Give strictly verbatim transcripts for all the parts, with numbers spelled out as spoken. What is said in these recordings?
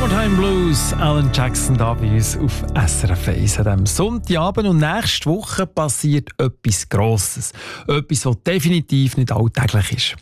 Summertime Blues, Alan Jackson da bei uns auf S R F eins an diesem Sonntagabend. Und nächste Woche passiert etwas Grosses. Etwas, was definitiv nicht alltäglich ist.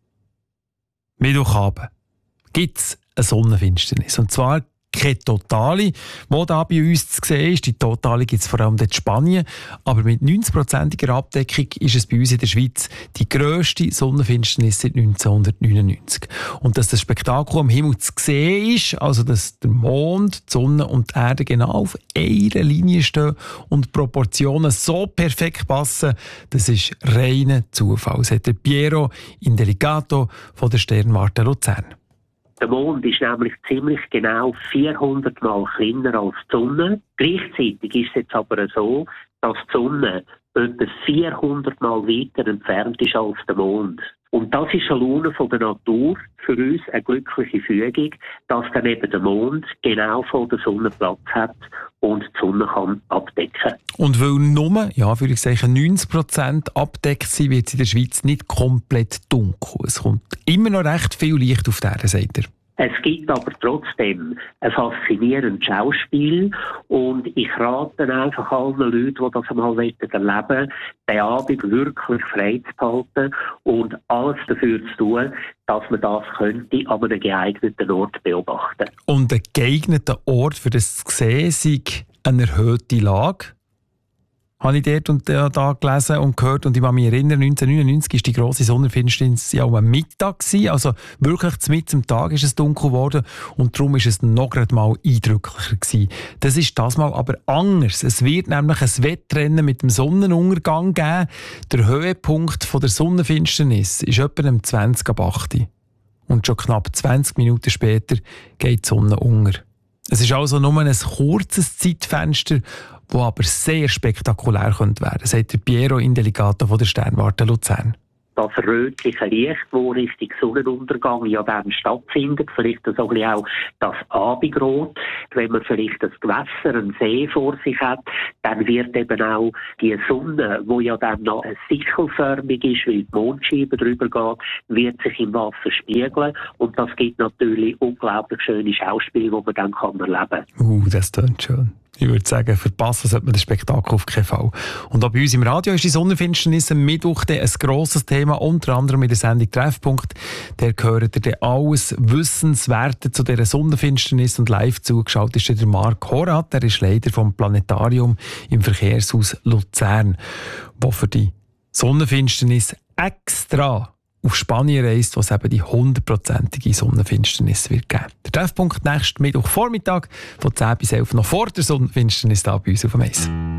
Mittwochabend gibt es eine Sonnenfinsternis. Und zwar keine totale, die da bei uns zu sehen ist. Die totale gibt es vor allem in Spanien. Aber mit neunzig-prozentiger Abdeckung ist es bei uns in der Schweiz die grösste Sonnenfinsternis seit neunzehnhundertneunundneunzig. Und dass das Spektakel am Himmel zu sehen ist, also dass der Mond, die Sonne und die Erde genau auf einer Linie stehen und die Proportionen so perfekt passen, das ist reiner Zufall. Das hat der Piero Indelicato von der Sternwarte Luzern. Der Mond ist nämlich ziemlich genau vierhundert Mal kleiner als die Sonne. Gleichzeitig ist es jetzt aber so, dass die Sonne etwa vierhundert Mal weiter entfernt ist als der Mond. Und das ist eine Laune von der Natur, für uns eine glückliche Fügung, dass dann eben der Mond genau vor der Sonne Platz hat und die Sonne kann abdecken. Und weil nur, ja, würde ich sagen, neunzig Prozent abdeckt sind, wird es in der Schweiz nicht komplett dunkel. Es kommt immer noch recht viel Licht auf der Erde, sagt er. Es gibt aber trotzdem ein faszinierendes Schauspiel und ich rate einfach allen Leuten, die das einmal erleben wollen, den Abend wirklich frei zu behalten und alles dafür zu tun, dass man das könnte an einem geeigneten Ort beobachten. Und ein geeigneter Ort für das zu sehen sei eine erhöhte Lage? Habe ich dort und da, da gelesen und gehört. Und ich kann mich erinnern, neunzehnhundertneunundneunzig war die grosse Sonnenfinsternis ja am Mittag. Also wirklich mitten am Tag ist es dunkel geworden. Und darum war es noch gerade mal eindrücklicher gewesen. Das ist das mal aber anders. Es wird nämlich ein Wettrennen mit dem Sonnenuntergang geben. Der Höhepunkt von der Sonnenfinsternis ist etwa um zwanzig ab acht. Und schon knapp zwanzig Minuten später geht die Sonne unter. Es ist also nur ein kurzes Zeitfenster, das aber sehr spektakulär werden könnte, sagt der Piero Indelicato von der Sternwarte Luzern. Das rötliche Licht, das Richtung Sonnenuntergang ja dann stattfindet, vielleicht so ein bisschen auch das Abendrot. Wenn man vielleicht ein Gewässer, einen See vor sich hat, dann wird eben auch die Sonne, die ja dann noch sichelförmig ist, weil die Mondscheibe drüber geht, wird sich im Wasser spiegeln. Und das gibt natürlich unglaublich schöne Schauspiele, die man dann kann erleben kann. Uh, das klingt schön. Ich würde sagen, verpassen sollte man das Spektakel auf keinen Fall. Und auch bei uns im Radio ist die Sonnenfinsternis am Mittwoch ein grosses Thema, unter anderem in der Sendung Treffpunkt. Der gehört ihr dann alles Wissenswerte zu dieser Sonnenfinsternis und live zugeschaut ist der Marc Horat, der ist Leiter vom Planetarium im Verkehrshaus Luzern, der für die Sonnenfinsternis extra auf Spanien reist, wo es eben die hundertprozentige Sonnenfinsternis wird geben. Der Treffpunkt nächsten Mittwochvormittag von zehn bis elf noch vor der Sonnenfinsternis da bei uns auf dem Eis.